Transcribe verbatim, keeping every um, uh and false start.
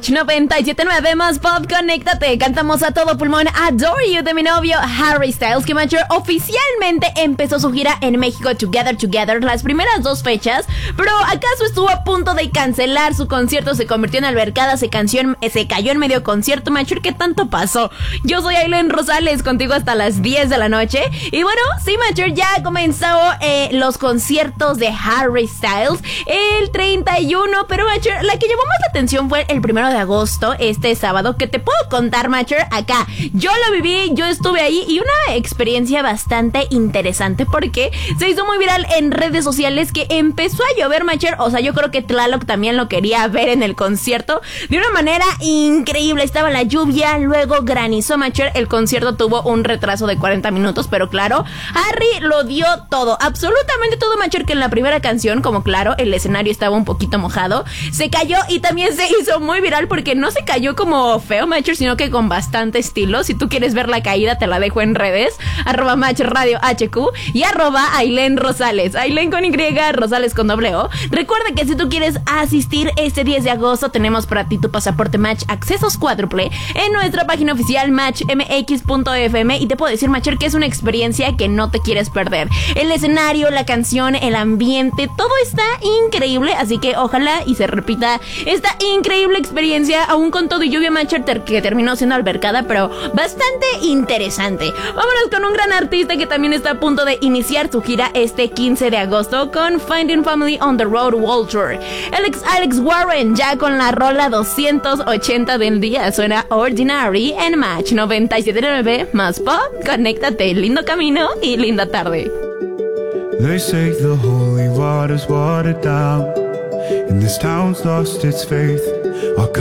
Match noventa y siete punto nueve más pop, conéctate. Cantamos a todo pulmón Adore You de mi novio Harry Styles, que Matcher oficialmente empezó su gira en México, Together Together, las primeras dos fechas, pero acaso estuvo a punto de cancelar su concierto, se convirtió en albercada, se, canción, se cayó en medio concierto. Matcher, ¿qué tanto pasó? Yo soy Ailén Rosales, contigo hasta las diez de la noche. Y bueno, sí, Matcher, ya comenzó eh, los conciertos de Harry Styles el treinta y uno, pero Matcher, la que llamó más la atención fue el primero de agosto, este sábado, que te puedo contar, Matcher, acá. Yo lo viví, yo estuve ahí y una experiencia bastante interesante porque se hizo muy viral en redes sociales que empezó a llover, Matcher. O sea, yo creo que Tlaloc también lo quería ver en el concierto de una manera increíble. Estaba la lluvia, luego granizó, Matcher. El concierto tuvo un retraso de cuarenta minutos, pero claro, Harry lo dio todo, absolutamente todo, Matcher, que en la primera canción, como claro, el escenario estaba un poquito mojado, se cayó y también se hizo muy viral porque no se cayó como feo, Matcher, sino que con bastante estilo. Si tú quieres ver la caída, te la dejo en redes, arroba Match Radio H Q y arroba Ailén Rosales, Ailén con Y, Rosales con doble O. Recuerda que si tú quieres asistir este diez de agosto, tenemos para ti tu pasaporte Match accesos cuádruple en nuestra página oficial match m x punto f m, y te puedo decir, Matcher, que es una experiencia que no te quieres perder. El escenario, la canción, el ambiente, todo está increíble, así que ojalá y se repita esta increíble experiencia, aún con todo y lluvia, Matcher, ter- que terminó siendo albercada, pero bastante interesante. Vámonos con un gran artista que también está a punto de iniciar su gira este quince de agosto con Finding Family on the Road World Tour. Alex, Alex Warren, ya con la rola doscientos ochenta del día, suena Ordinary en Match noventa y siete punto nueve más pop, conéctate, lindo camino y linda tarde. They say the holy water's watered down, and this town's lost its faith. Our